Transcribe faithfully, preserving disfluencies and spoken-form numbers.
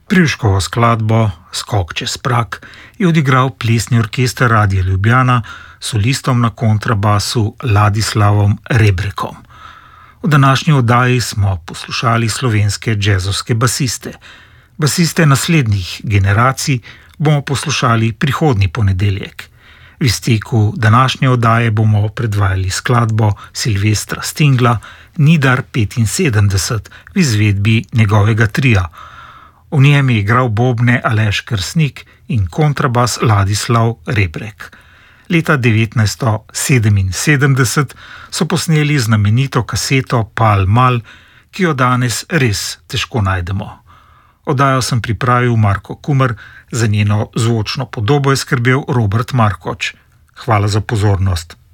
Privškovo skladbo Skok čez prak je odigral plesni orkester Radia Ljubljana s solistom na kontrabasu Ladislavom Rebrekom. V današnji oddaji smo poslušali slovenske džezovske basiste. Basiste naslednjih generacij bomo poslušali prihodnji ponedeljek. V izteku današnje oddaje bomo predvajali skladbo Silvestra Stingla Nidar petinsedemdeset v izvedbi njegovega tria. V njem je igral bobne Aleš Kersnik in kontrabas Ladislav Rebrek. Leta devetnajststo sedeminsedemdeset so posneli znamenito kaseto Pal Mal, ki jo danes res težko najdemo. Oddajo sem pripravil Marko Kumer, za njeno zvočno podobo je skrbel Robert Markoč. Hvala za pozornost.